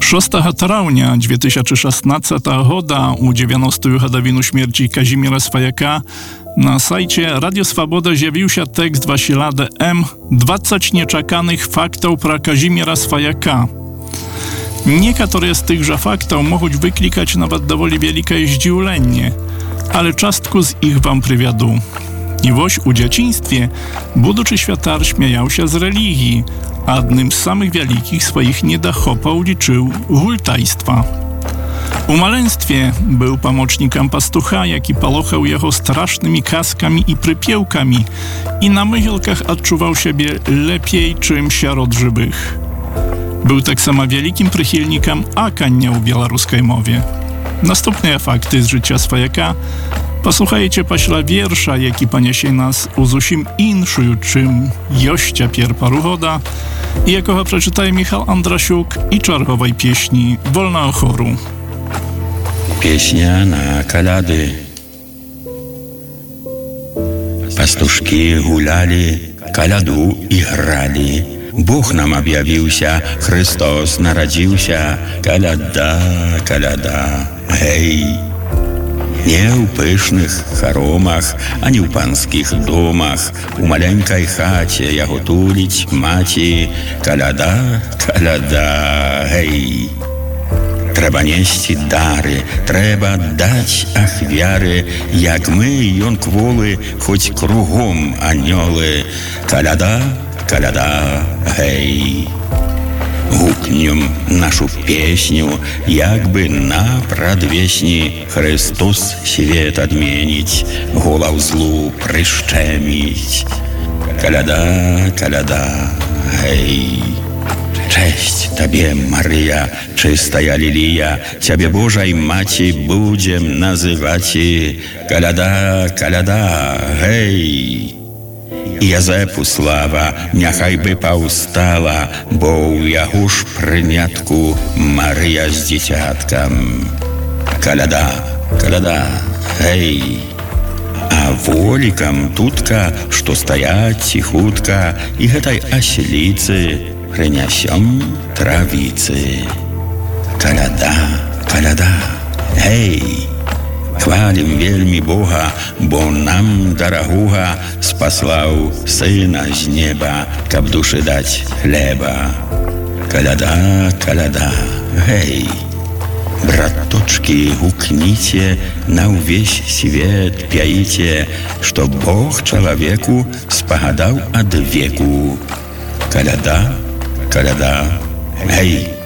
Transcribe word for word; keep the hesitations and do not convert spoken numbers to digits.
szóstego trawnia dwa tysiące szesnastego года u dziewiętnastą годовину śmierci Kazimierza Swojaka na sajcie Radio Swoboda zjawił się tekst Wasilady M. dwadzieścia nieczekanych faktów pro Kazimierza Swojaka. Niektóre z tychże faktów mogą wyklikać nawet dowoli wielkie zdziwienie, ale czastku z ich wam przywiadu. I woś u dzieciństwie, budучи światar śmiejał się z religii, a jednym z samych wielkich swoich niedachopał liczył hultajstwa. U maleństwie był pomocnikiem pastucha, jaki palochał jego strasznymi kaskami i przypiełkami i na mychilkach odczuwał siebie lepiej, czym wśród żywych. Był tak samo wielkim przychylnikiem akania w białoruskiej mowie. Następne fakty z życia Swojaka posłuchajcie paśla wiersza, jaki poniesie nas u zusim inszую, czym jościa pierparuchoda, i jakoho przeczytaje Michał Andrasiuk i czarchowej pieśni Wolna choru. Pieśnia na kalady. Pastuszki gulali, kaladu i grali. Bóg nam objawił się, Chrystus narodził się, kalada, kalada, hej. Nie u pysznych choromach, ani u panskich domach, u maleńkej chacie ja tulić maci, kalada, kalada, hej. Trzeba nieść dary, trzeba dać achwiary, jak my, jąkwoły, choć kruгом anioły, kalada, kalada, hej. Гукнем нашу песню, якби на предвесні Христос світ одменить, голов злу прищемить. Коляда, коляда, гей. Cześć Tobie, Maryja, czystая lilija, Ciebie Bożej Maci będziemy nazywać. Kalada, kalada, hej. Язепу слава, няхай би повстала, бо у яго ж прынятку Марыя з дзіцяткам. Каляда, каляда, гей. А волікам тутка, што стаяць ціхутка, і гэтай асліцы прынясём травіцы. Каляда, каляда, гей. Chwalim wielmi Boha, bo nam darahуга спаслał Syna z nieba, kab duszy dać chleba. Kalada, kalada, hej. Bratoczki, huknijcie, na wieś świat piajcie, że Bóg człowieku spogadał od wieku. Kalada, kalada, hej.